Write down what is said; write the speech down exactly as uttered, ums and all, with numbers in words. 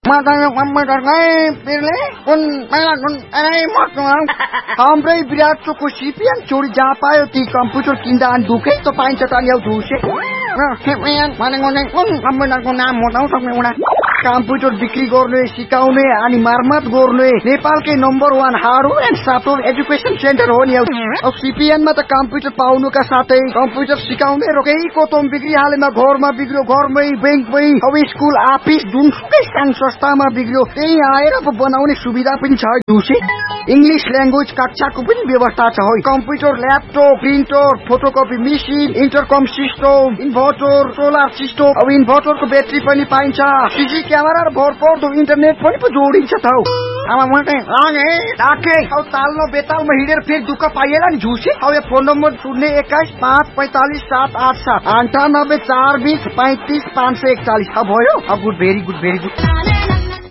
Matanya komputer kayak pilih pun malah pun eh mak हाम्रै विराट choco CPN चोरी जहाँ पायो ती कम्प्युटर किन्दा अनि दुखै त पाइन्छ त ल्याउ धुसे सिपिएन भनेको नै कुन कम्प्युटरको नाम हो त सक्ने उडा कम्प्युटर बिक्री गर्ने सिकाउने अनि मर्मत गर्ने नेपालकै number one hardware and software education centre हो नि अब सिपिएनमा त कम्प्युटर पाउनुका साथै कम्प्युटर सिकाउने रोकेको तोम बिक्री हालेमा घरमा बिग्रियो घरमै बैंकमै अब स्कुल अफिस जुनसुकै सानो संस्थामा बिग्रियो त्यही आएर बनाउने सुविधा पनि छ धुसे इंग्लिश ल्याङ्ग्वेज कक्षाको पनि व्यवस्था छ है computer laptop printer photocopy machine इन्टरकम system inverter solar system अब इन्भर्टरको ब्याट्री पनि पाइन्छ सीसी क्यामेरा र भरपर्दो इन्टरनेट पनि पो जोडिन्छ त हौ अब मात्रै लागे राखे अब तालमा बेतालमा हिँडेर फेरि दुःख पाइएला नि झुसी अब यो फोन नम्बर शून्य एक्काइस पाँच पैंतालिस सात आठ सात अन्ठानब्बे चार बीस पैंतीस पाँच सय एकचालिस अब भयो अब good very good very good